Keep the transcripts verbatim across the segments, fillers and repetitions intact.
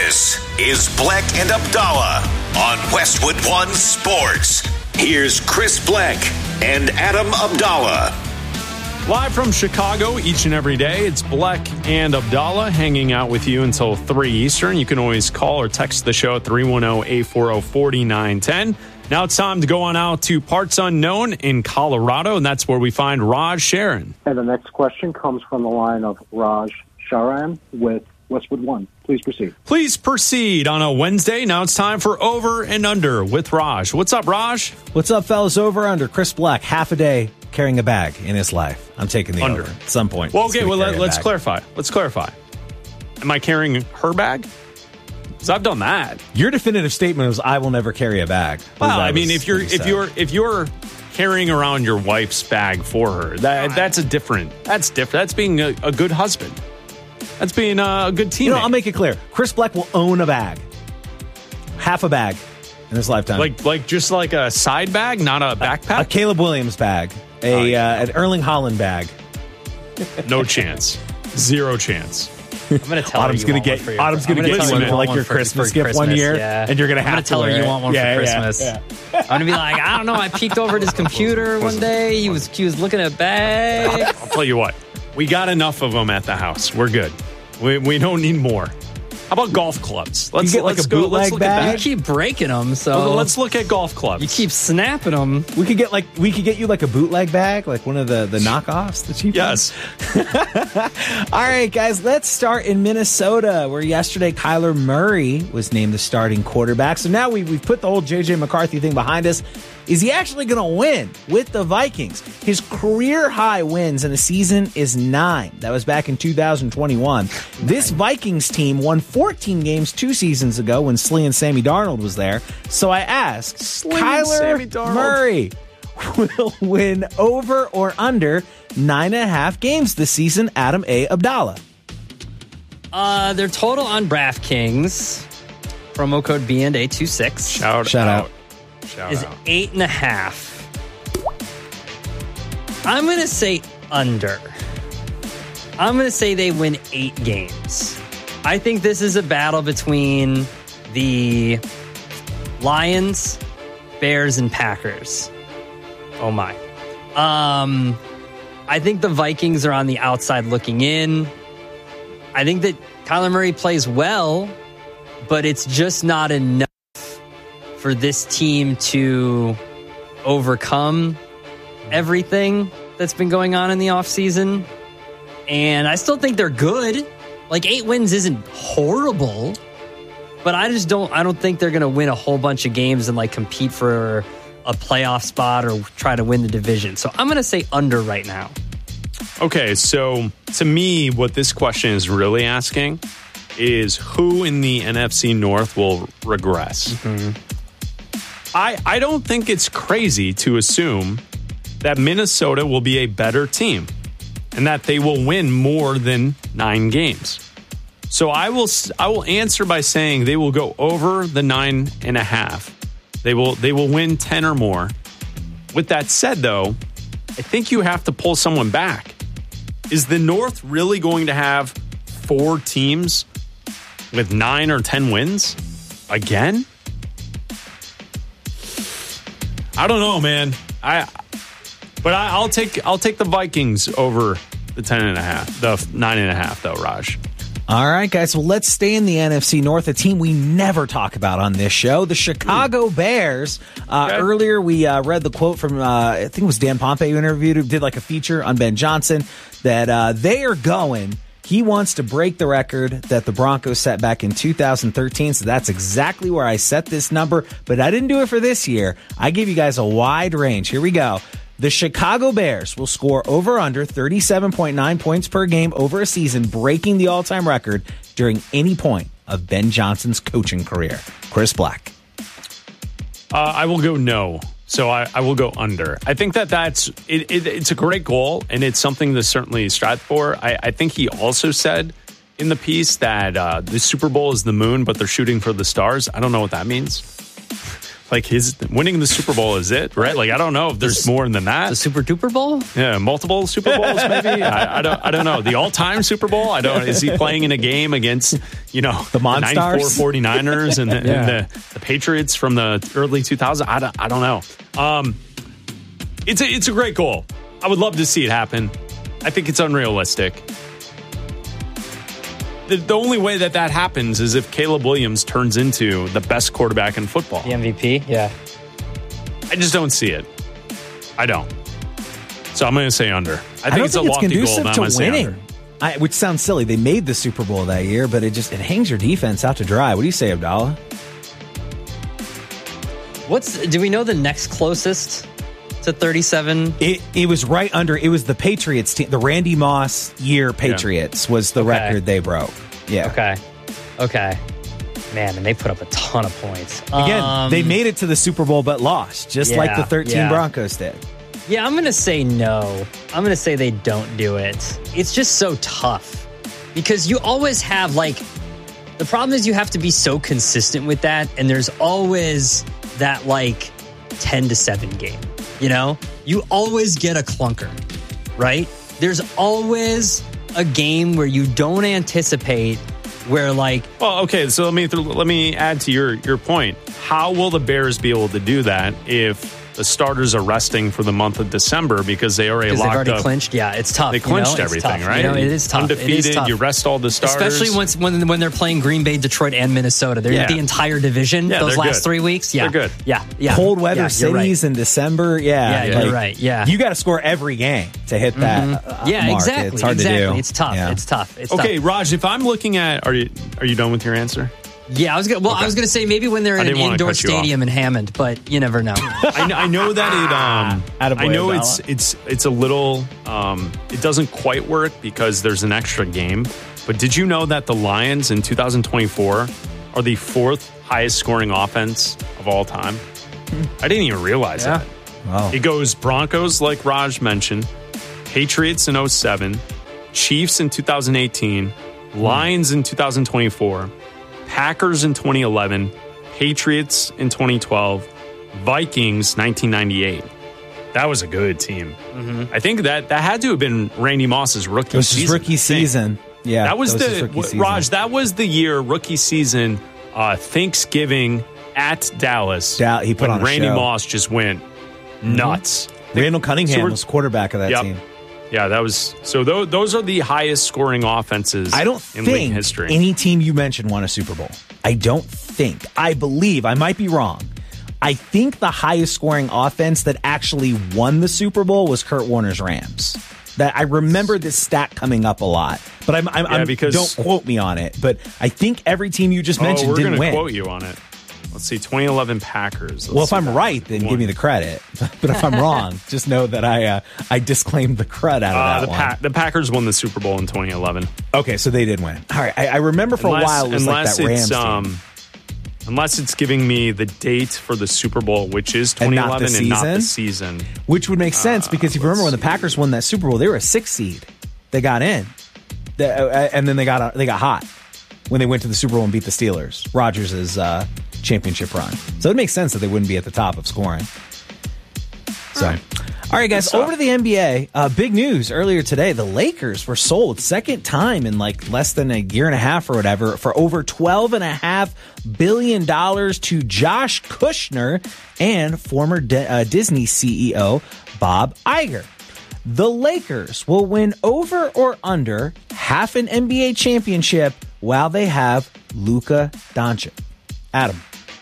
This is Bleck and Abdallah on Westwood One Sports. Here's Chris Bleck and Adam Abdallah. Live from Chicago each and every day, it's Bleck and Abdallah hanging out with you until three Eastern. You can always call or text the show at three one zero, eight four zero, four nine one zero. Now it's time to go on out to Parts Unknown in Colorado, and that's where we find Raj Sharon. And the next question comes from the line of Raj Sharan with Westwood One. Please proceed. Please proceed on a Wednesday. Now it's time for Over and Under with Raj. What's up, Raj? What's up, fellas? Over under. Chris Bleck, half a day carrying a bag in his life. I'm taking the under over at some point. Well, okay, well, let, let's clarify. Let's clarify. Am I carrying her bag? Because I've done that. Your definitive statement was, "I will never carry a bag." Well, I mean, if you're if you're if you're carrying around your wife's bag for her, that that's a different. That's different. That's being a, a good husband. That's being a good teammate. You know, I'll make it clear. Chris Bleck will own a bag, half a bag in his lifetime. Like like just like a side bag, not a backpack. A, a Caleb Williams bag, a oh, yeah. uh, an Erling Haaland bag. No chance. Zero chance. I'm going to tell Autumn's her going to get Autum's going to get you one like your Christmas gift one year, yeah. and you're going to have to tell her you want one yeah, for Christmas. Yeah, yeah. I'm going to be like, I don't know. I peeked over at his computer one day. He was he was looking at bags. I'll tell you what. We got enough of them at the house. We're good. We we don't need more. How about golf clubs? Let's you get like let's a go, bootleg let's look bag. At You keep breaking them, so well, let's look at golf clubs. You keep snapping them. We could get like we could get you like a bootleg bag, like one of the the knockoffs, the cheap yes. ones. All right, guys, let's start in Minnesota, where yesterday Kyler Murray was named the starting quarterback. So now we we've put the whole J J McCarthy thing behind us. Is he actually going to win with the Vikings? His career high wins in a season is nine. That was back in two thousand twenty-one. This Vikings team won fourteen games two seasons ago when Slee and Sammy Darnold was there. So I asked, Slee Kyler Murray will win over or under nine and a half games this season? Adam A. Abdallah. Uh, their total on DraftKings, promo code B and A twenty-six. Shout, Shout out. out. Shout is out. eight and a half. I'm going to say under. I'm going to say they win eight games. I think this is a battle between the Lions, Bears, and Packers. Oh my. Um, I think the Vikings are on the outside looking in. I think that Kyler Murray plays well, but it's just not enough for this team to overcome everything that's been going on in the offseason. And I still think they're good. Like, eight wins isn't horrible, but I just don't I don't think they're going to win a whole bunch of games and like compete for a playoff spot or try to win the division. So I'm going to say under right now. Okay, so to me, what this question is really asking is who in the N F C North will regress? Mm-hmm. I, I don't think it's crazy to assume that Minnesota will be a better team and that they will win more than nine games. So I will I will answer by saying they will go over the nine and a half. They will they will win ten or more. With that said, though, I think you have to pull someone back. Is the North really going to have four teams with nine or ten wins again? I don't know, man. I, but I, I'll take I'll take the Vikings over the ten and a half, the nine and a half, though, Raj. All right, guys. Well, let's stay in the N F C North, a team we never talk about on this show, the Chicago Bears. Uh, okay. Earlier, we uh, read the quote from, uh, I think it was Dan Pompei who interviewed, who did like a feature on Ben Johnson, that uh, they are going. He wants to break the record that the Broncos set back in two thousand thirteen, so that's exactly where I set this number, but I didn't do it for this year. I gave you guys a wide range. Here we go. The Chicago Bears will score over under thirty-seven point nine points per game over a season, breaking the all-time record during any point of Ben Johnson's coaching career. Chris Bleck. Uh, I will go no. So I, I will go under. I think that that's it, it, it's a great goal, and it's something to certainly strive for. I, I think he also said in the piece that uh, the Super Bowl is the moon, but they're shooting for the stars. I don't know what that means. like his winning the Super Bowl is it, right? Like I don't know if there's more than that. The Super Duper Bowl? Yeah, multiple Super Bowls maybe. I, I don't. I don't know. The all-time Super Bowl. I don't. Is he playing in a game against you know the Monstars, ninety-four 49ers, and, the, yeah. and the, the Patriots from the early two thousands? I don't. I don't know. Um, it's a it's a great goal. I would love to see it happen. I think it's unrealistic. The, the only way that that happens is if Caleb Williams turns into the best quarterback in football. The M V P, yeah. I just don't see it. I don't. So I'm going to say under. I think I don't it's think a lofty it's goal, but I'm conducive going to to say winning. under. I, which sounds silly. They made the Super Bowl that year, but it just it hangs your defense out to dry. What do you say, Abdallah? What's do we know the next closest to thirty-seven? It it was right under. It was the Patriots team. The Randy Moss year Patriots yeah. was the okay. record they broke. Yeah. Okay. Okay. Man, and they put up a ton of points. Again, um, they made it to the Super Bowl but lost, just yeah, like the thirteen yeah. Broncos did. Yeah, I'm going to say no. I'm going to say they don't do it. It's just so tough because you always have like the problem is you have to be so consistent with that, and there's always that like ten to seven game. You know, you always get a clunker, right? There's always a game where you don't anticipate where like well okay so let me let me add to your your point. How will the Bears be able to do that if the starters are resting for the month of December because they already locked they've already up clinched? Yeah, it's tough. They clinched you know? everything, tough. right? You know, it is tough. Undefeated, it is tough. You rest all the starters, especially once when when they're playing Green Bay, Detroit, and Minnesota. They're yeah. the entire division. Yeah, those last good. three weeks, yeah, they're good. Yeah, yeah. Cold weather yeah, cities right. in December. Yeah, yeah, like, you're right. Yeah, you got to score every game to hit that. Mm-hmm. Uh, yeah, mark. exactly. It's hard exactly. to do. It's tough. Yeah. It's tough. It's okay, tough. Raj. If I'm looking at, are you are you done with your answer? Yeah, I was gonna. Well, okay. I was gonna say maybe when they're in an indoor stadium in Hammond, but you never know. I, I know that it. Um, I know it's it's it's a little. Um, it doesn't quite work because there's an extra game. But did you know that the Lions in two thousand twenty-four are the fourth highest scoring offense of all time? I didn't even realize yeah. that. Wow. It goes Broncos, like Raj mentioned, Patriots in oh seven, Chiefs in two thousand eighteen, Lions in two thousand twenty-four. Packers in twenty eleven, Patriots in twenty twelve, Vikings nineteen ninety-eight. That was a good team. Mm-hmm. I think that that had to have been Randy Moss's rookie it was season. His rookie season. Yeah, that was, that was the rookie season. Raj. That was the year rookie season. Uh, Thanksgiving at Dallas. Da- he put when on a Randy show. Moss just went mm-hmm. nuts. Randall Cunningham so was quarterback of that yep. team. Yeah, that was so. Those, those are the highest scoring offenses. I don't in think league history. any team you mentioned won a Super Bowl. I don't think. I believe. I might be wrong. I think the highest scoring offense that actually won the Super Bowl was Kurt Warner's Rams. That I remember this stat coming up a lot, but I'm, I'm, yeah, I'm because, don't quote me on it. But I think every team you just mentioned oh, we're didn't gonna win. Quote you on it. Let's see, twenty eleven Packers. Let's well, if I'm that. right, then one. give me the credit. But if I'm wrong, just know that I uh, I disclaimed the cred out of Uh, that the, one. pa- the Packers won the Super Bowl in twenty eleven. Okay, so they did win. All right, I, I remember for unless, a while it was like unless that Rams it's, team. um, Unless it's giving me the date for the Super Bowl, which is And twenty not the eleven and not the season? season. Which would make sense Uh, because if you remember when the let's see. Packers won that Super Bowl, they were a six seed. They got in, They- uh, and then they got they got hot when they went to the Super Bowl and beat the Steelers. Rodgers' uh, championship run. So it makes sense that they wouldn't be at the top of scoring. So, all right, guys, Good over to the N B A. Uh, big news earlier today: the Lakers were sold second time in like less than a year and a half or whatever for over twelve and a half billion dollars to Josh Kushner and former D- uh, Disney C E O Bob Iger. The Lakers will win over or under half an N B A championship while they have Luka Doncic. Adam.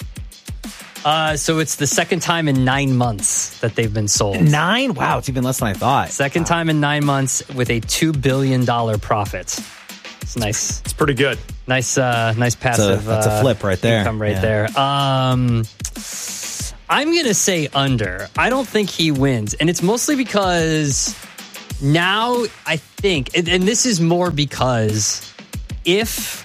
Uh, so it's the second time in nine months that they've been sold. Nine? Wow, it's even less than I thought. Second time in nine months with a two billion dollar profit. It's nice. It's pretty good. Nice, uh, nice passive. that's a uh, flip right there. Income right Yeah. there. Um, I'm gonna say under. I don't think he wins, and it's mostly because now I think, and, and this is more because if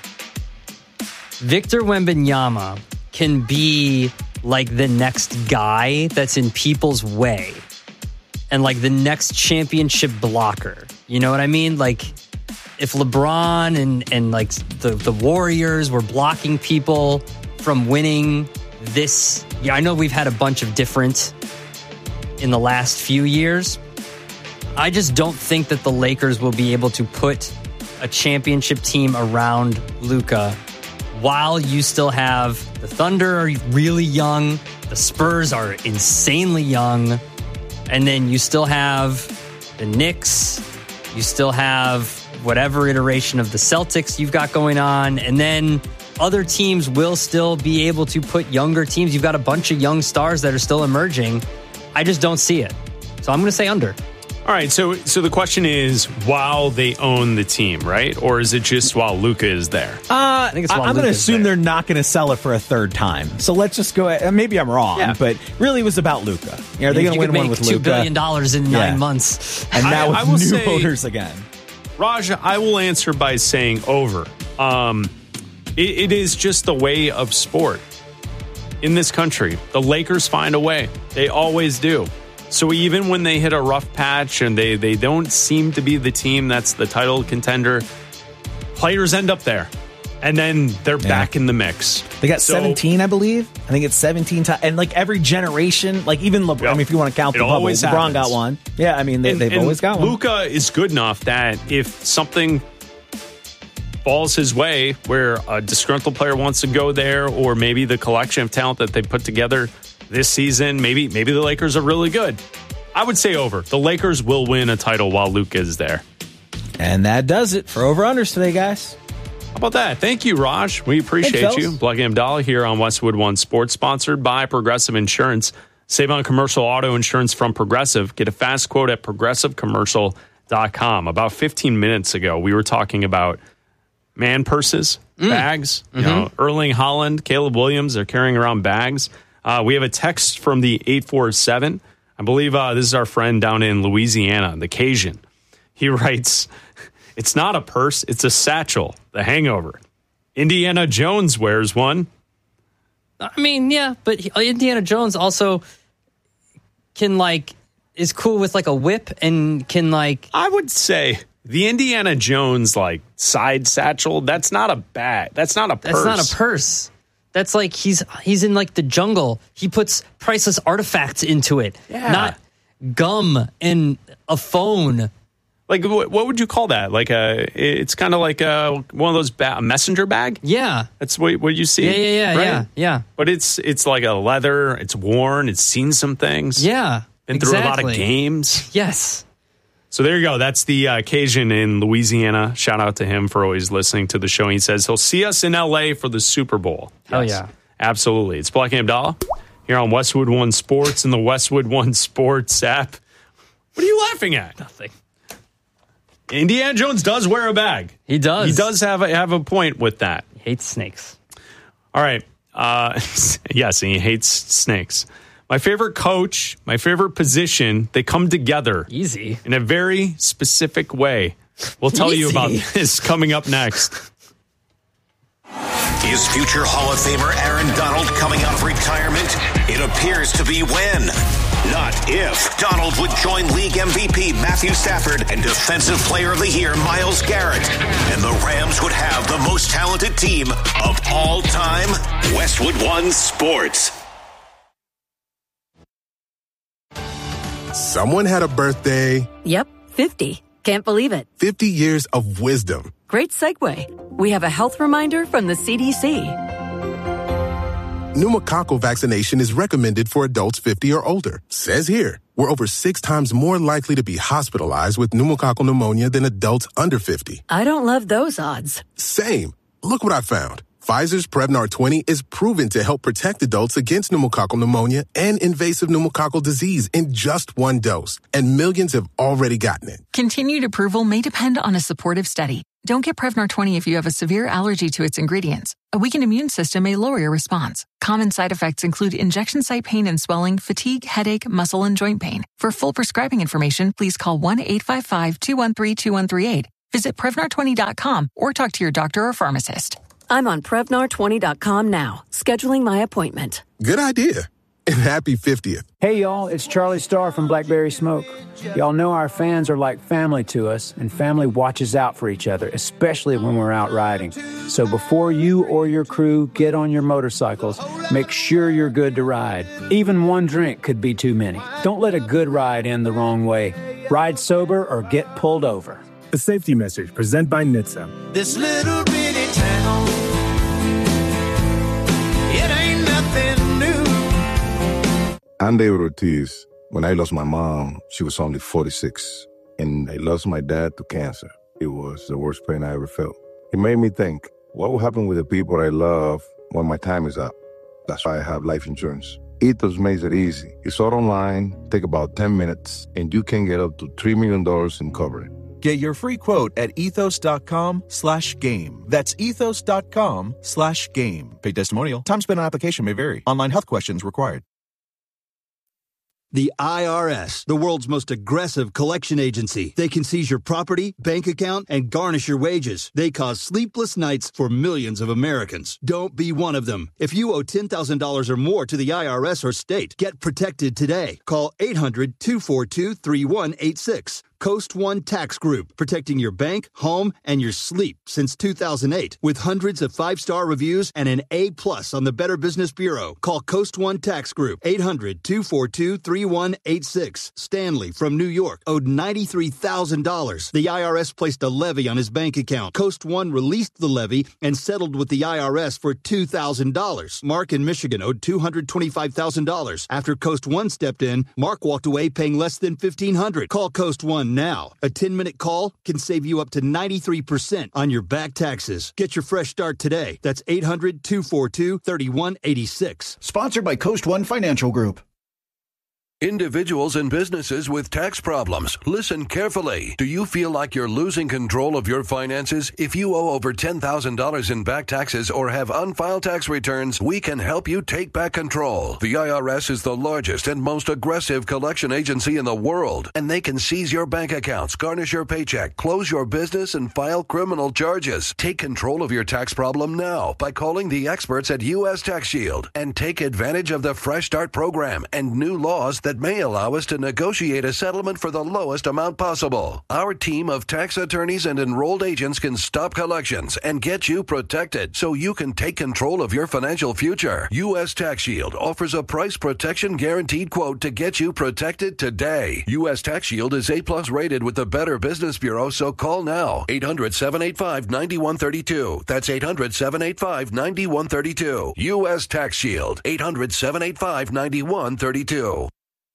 Victor Wembanyama can be like the next guy that's in people's way and like the next championship blocker, you know what I mean? Like if LeBron and, and like the, the Warriors were blocking people from winning this yeah, I know we've had a bunch of different in the last few years. I just don't think that the Lakers will be able to put a championship team around Luka while you still have the Thunder are really young, the Spurs are insanely young, and then you still have the Knicks, you still have whatever iteration of the Celtics you've got going on, and then other teams will still be able to put younger teams. You've got a bunch of young stars that are still emerging. I just don't see it. So I'm going to say under. All right, so so the question is, while they own the team, right? Or is it just while Luka is there? Uh, I think it's I'm going to assume there. they're not going to sell it for a third time. So let's just go ahead. Maybe I'm wrong, yeah. but really it was about Luka. You know, are they going to win one with Luka? two billion dollars in nine yeah. months. And now I, with I new say, owners again. Raj, I will answer by saying over. Um, it, it is just the way of sport in this country. The Lakers find a way. They always do. So even when they hit a rough patch and they, they don't seem to be the team that's the title contender, players end up there. And then they're yeah. back in the mix. They got so, seventeen, I believe. I think it's seventeen times. And like every generation, like even LeBron, yep. I mean, if you want to count it the bubble, LeBron happens. got one. Yeah, I mean, they, and, they've and always got one. Luka is good enough that if something falls his way where a disgruntled player wants to go there, or maybe the collection of talent that they put together this season, maybe maybe the Lakers are really good. I would say over. The Lakers will win a title while Luka is there. And that does it for over-unders today, guys. How about that? Thank you, Raj. We appreciate Thanks, you. Black and Abdallah here on Westwood One Sports, sponsored by Progressive Insurance. Save on commercial auto insurance from Progressive. Get a fast quote at progressive commercial dot com. About fifteen minutes ago, we were talking about man purses, mm. bags. Mm-hmm. You know, Erling Haaland, Caleb Williams, they're carrying around bags. Uh, we have a text from the eight four seven. I believe uh, this is our friend down in Louisiana, the Cajun. He writes, it's not a purse, it's a satchel, the Hangover. Indiana Jones wears one. I mean, yeah, but Indiana Jones also can, like, is cool with, like, a whip and can, like... I would say the Indiana Jones, like, side satchel, that's not a bag. That's not a purse. That's not a purse. That's like he's he's in like the jungle. He puts priceless artifacts into it, yeah. not gum and a phone. Like what would you call that? Like a, it's kind of like a, one of those ba- messenger bag. Yeah, that's what what you see. Yeah, yeah, yeah, right? yeah, yeah. But it's it's like a leather. It's worn. It's seen some things. Yeah, been exactly. through a lot of games. Yes. So there you go. That's the uh, Cajun in Louisiana. Shout out to him for always listening to the show. He says he'll see us in L A for the Super Bowl. Hell yes, yeah. Absolutely. It's Black and Abdallah here on Westwood One Sports and the Westwood One Sports app. What are you laughing at? Nothing. Indiana Jones does wear a bag. He does. He does have a, have a point with that. He hates snakes. All right. Uh, yes, and he hates snakes. My favorite coach, my favorite position, they come together. Easy. In a very specific way. We'll tell Easy. you about this coming up next. Is future Hall of Famer Aaron Donald coming out of retirement? It appears to be when, not if, Donald would join league M V P Matthew Stafford and Defensive Player of the Year Myles Garrett. And the Rams would have the most talented team of all time. Westwood One Sports. Someone had a birthday. Yep, fifty. Can't believe it. fifty years of wisdom. Great segue. We have a health reminder from the C D C. Pneumococcal vaccination is recommended for adults fifty or older. Says here, we're over six times more likely to be hospitalized with pneumococcal pneumonia than adults under fifty. I don't love those odds. Same. Look what I found. Pfizer's Prevnar twenty is proven to help protect adults against pneumococcal pneumonia and invasive pneumococcal disease in just one dose. And millions have already gotten it. Continued approval may depend on a supportive study. Don't get Prevnar twenty if you have a severe allergy to its ingredients. A weakened immune system may lower your response. Common side effects include injection site pain and swelling, fatigue, headache, muscle, and joint pain. For full prescribing information, please call one eight five five, two one three, two one three eight. Visit Prevnar twenty dot com or talk to your doctor or pharmacist. I'm on Prevnar twenty dot com now, scheduling my appointment. Good idea. And happy fiftieth. Hey, y'all, it's Charlie Starr from Blackberry Smoke. Y'all know our fans are like family to us, and family watches out for each other, especially when we're out riding. So before you or your crew get on your motorcycles, Make sure you're good to ride. Even one drink could be too many. Don't let a good ride end the wrong way. Ride sober or get pulled over. A safety message presented by N H T S A. This little bitty town, it ain't nothing new. I'm David Ortiz. When I lost my mom, she was only forty-six. And I lost my dad to cancer. It was the worst pain I ever felt. It made me think, what will happen with the people I love when my time is up? That's why I have life insurance. Ethos makes it easy. It's all online, take about ten minutes, and you can get up to three million dollars in coverage. Get your free quote at ethos.com slash game. That's ethos.com slash game. Paid testimonial. Time spent on application may vary. Online health questions required. The I R S, the world's most aggressive collection agency. They can seize your property, bank account, and garnish your wages. They cause sleepless nights for millions of Americans. Don't be one of them. If you owe ten thousand dollars or more to the I R S or state, get protected today. Call eight hundred, two four two, three one eight six. Coast One Tax Group, protecting your bank, home, and your sleep since two thousand eight. With hundreds of five-star reviews and an A plus on the Better Business Bureau. Call Coast One Tax Group, eight hundred, two four two, three one eight six. Stanley from New York owed ninety-three thousand dollars. The I R S placed a levy on his bank account. Coast One released the levy and settled with the I R S for two thousand dollars. Mark in Michigan owed two hundred twenty-five thousand dollars. After Coast One stepped in, Mark walked away paying less than fifteen hundred dollars. Call Coast One now. A ten-minute call can save you up to ninety-three percent on your back taxes. Get your fresh start today. That's eight hundred, two four two, three one eight six. Sponsored by Coast One Financial Group. Individuals and businesses with tax problems, listen carefully. Do you feel like you're losing control of your finances? If you owe over ten thousand dollars in back taxes or have unfiled tax returns, we can help you take back control. The I R S is the largest and most aggressive collection agency in the world, and they can seize your bank accounts, garnish your paycheck, close your business, and file criminal charges. Take control of your tax problem now by calling the experts at U S Tax Shield and take advantage of the Fresh Start program and new laws that may allow us to negotiate a settlement for the lowest amount possible. Our team of tax attorneys and enrolled agents can stop collections and get you protected so you can take control of your financial future. U S Tax Shield offers a price protection guaranteed quote to get you protected today. U S Tax Shield is A plus rated with the Better Business Bureau, so call now. eight hundred, seven eight five, nine one three two. That's eight hundred, seven eight five, nine one three two. U S Tax Shield. eight hundred, seven eight five, nine one three two.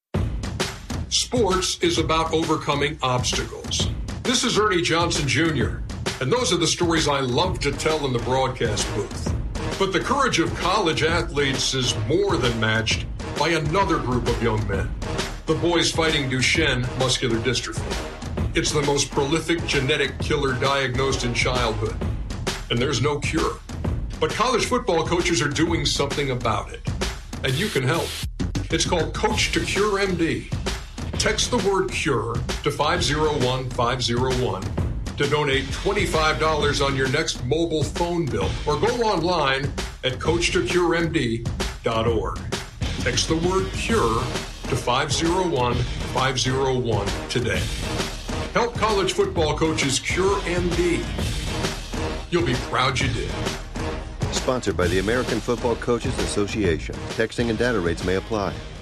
Sports is about overcoming obstacles. This is Ernie Johnson Junior, and those are the stories I love to tell in the broadcast booth. But the courage of college athletes is more than matched by another group of young men, the boys fighting Duchenne muscular dystrophy. It's the most prolific genetic killer diagnosed in childhood, and there's no cure. But college football coaches are doing something about it, and you can help. It's called Coach to Cure M D. Text the word CURE to five zero one five zero one to donate twenty-five dollars on your next mobile phone bill, or go online at coach to cure m d dot org. Text the word CURE to five zero one five zero one today. Help college football coaches cure M D. You'll be proud you did. Sponsored by the American Football Coaches Association. Texting and data rates may apply.